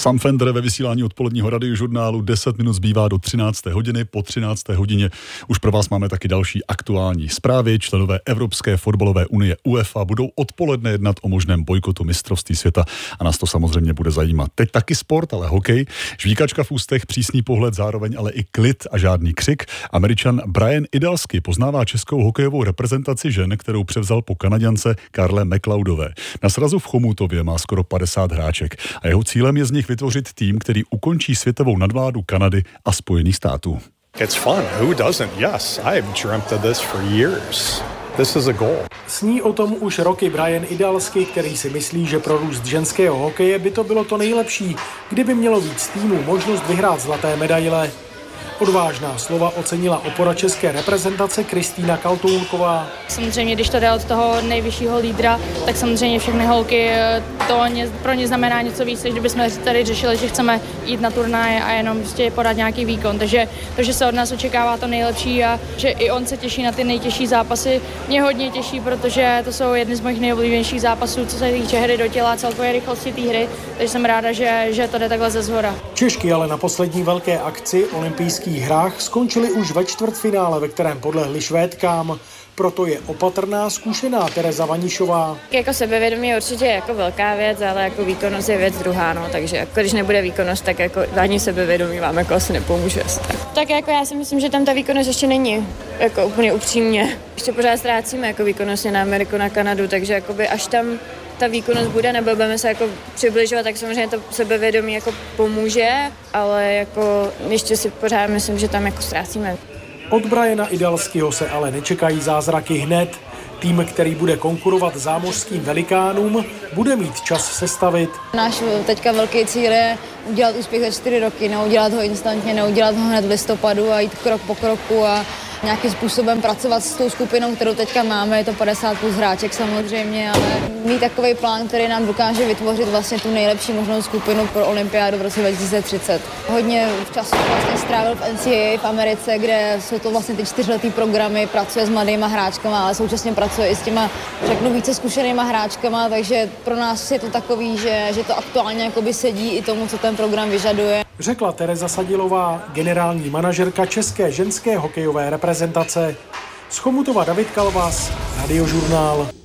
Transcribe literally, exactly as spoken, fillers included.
Sam Fender ve vysílání odpoledního radiožurnálu. deset minut zbývá do třinácté hodiny. Po třinácté hodině už pro vás máme taky další aktuální zprávy. Členové Evropské fotbalové unie UEFA budou odpoledne jednat o možném bojkotu mistrovství světa a nás to samozřejmě bude zajímat. Teď taky sport, ale hokej. Žvíkačka v ústech, přísný pohled, zároveň ale i klid a žádný křik. Američan Brian Idalsky poznává českou hokejovou reprezentaci žen, kterou převzal po Kanaďance Karle McLeodové. Na srazu v Chomutově má skoro padesát hráček a jeho cílem je z nich vytvořit tým, který ukončí světovou nadvládu Kanady a Spojených států. It's fun. Who doesn't? Yes, I have dreamt of this for years. This is a goal. Sní o tom už roky Brian Idalsky, který si myslí, že pro růst ženského hokeje by to bylo to nejlepší, kdyby mělo víc týmů možnost vyhrát zlaté medaile. Odvážná slova ocenila opora české reprezentace Kristýna Kaltounková. Samozřejmě, když to jde od toho nejvyššího lídra, tak samozřejmě všechny holky to pro ně znamená něco víc, než kdybychom tady řešili, že chceme jít na turnaje a jenom prostě podat nějaký výkon. Takže to, že se od nás očekává to nejlepší a že i on se těší na ty nejtěžší zápasy, mě hodně těší, protože to jsou jedny z mojich nejoblíbenějších zápasů, co se týče hry do těla, celkové rychlosti té hry, takže jsem ráda, že, že to jde takhle ze zhora. Češky ale na poslední velké akci olympijských hrách skončili už ve čtvrtfinále, ve kterém podlehli Švédkám. Proto je opatrná, zkušená Tereza Vanišová. Jako sebevědomí je určitě jako velká věc, ale jako výkonnost je věc druhá, no, takže jako když nebude výkonnost, tak jako ani sebevědomí vám jako asi nepomůže. Tak jako já si myslím, že tam ta výkonnost ještě není, jako úplně upřímně. Ještě pořád ztrácíme jako výkonnostně na Ameriku, na Kanadu, takže jakoby až tam ta výkonnost bude, nebo budeme se jako přibližovat, tak samozřejmě to sebevědomí jako pomůže, ale jako ještě si pořád myslím, že tam jako ztrácíme. Od Briana Idalskyho se ale nečekají zázraky hned. Tým, který bude konkurovat zámořským velikánům, bude mít čas sestavit. Náš teďka velký cíl je udělat úspěch za čtyři roky, neudělat ho instantně, neudělat ho hned v listopadu a jít krok po kroku a nějakým způsobem pracovat s tou skupinou, kterou teďka máme, je to padesát plus hráček samozřejmě, ale mít takový plán, který nám dokáže vytvořit vlastně tu nejlepší možnou skupinu pro olympiádu v roce dva tisíce třicet. Hodně času vlastně strávil v N C A A v Americe, kde jsou to vlastně ty čtyřletý programy, pracuje s mladýma hráčkama, ale současně pracuje i s těma, řeknu, více zkušenýma hráčkama, takže pro nás je to takový, že, že to aktuálně jakoby sedí i tomu, co ten program vyžaduje. Řekla Tereza Sadilová, generální manažerka české ženské hokejové reprezentace. Z Chomutova David Kalvas, Radiožurnál.